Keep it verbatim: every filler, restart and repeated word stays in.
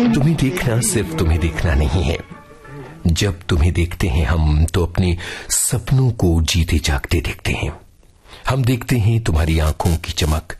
तुम्हें देखना सिर्फ तुम्हें देखना नहीं है, जब तुम्हें देखते हैं हम तो अपने सपनों को जीते जागते देखते हैं। हम देखते हैं तुम्हारी आंखों की चमक,